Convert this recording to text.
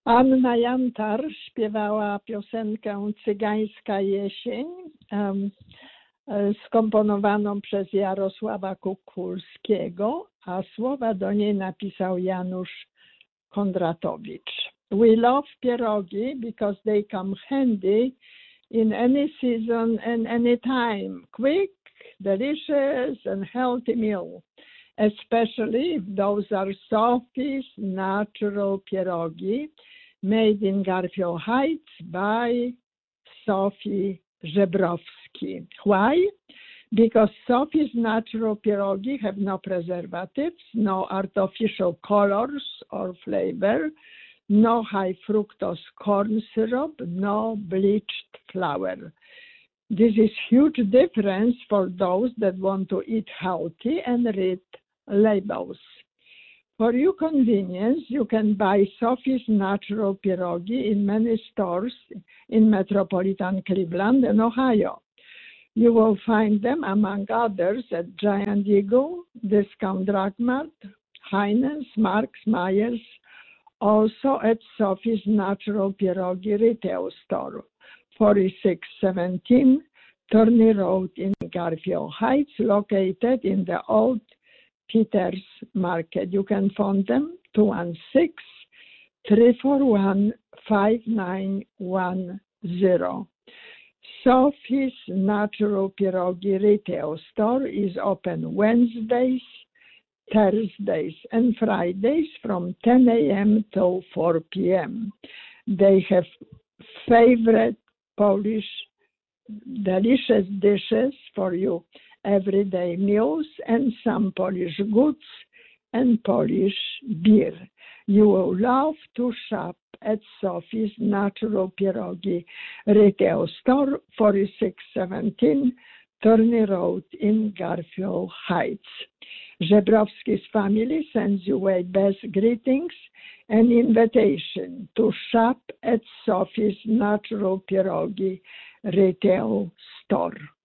Anna Jantar śpiewała piosenkę Cygańska jesień, skomponowaną przez Jarosława Kukulskiego, a słowa do niej napisał Janusz Kondratowicz. We love pierogi because they come handy in any season and any time. Quick, delicious and healthy meal, especially if those are Sophie's natural pierogi made in Garfield Heights by Sophie Żebrowski. Why? Because Sophie's natural pierogi have no preservatives, no artificial colors or flavor, no high fructose corn syrup, no bleached flour. This is huge difference for those that want to eat healthy and read labels. For your convenience, you can buy Sophie's natural pierogi in many stores in metropolitan Cleveland and Ohio. You will find them, among others, at Giant Eagle, Discount Drug Mart, Heinen's, Marks, Myers, also at Sophie's Natural Pierogi retail store, 4617 Turney Road in Garfield Heights, located in the Old Peters Market. You can phone them 216-341-5910. Sophie's Natural Pierogi retail store is open Wednesdays, Thursdays, and Fridays from 10 a.m. till 4 p.m. They have favorite Polish delicious dishes for you, everyday meals, and some Polish goods and Polish beer. You will love to shop at Sophie's Natural Pierogi retail store, 4617 Turney Road in Garfield Heights. Żebrowski's family sends you way best greetings and invitation to shop at Sophie's Natural Pierogi retail store.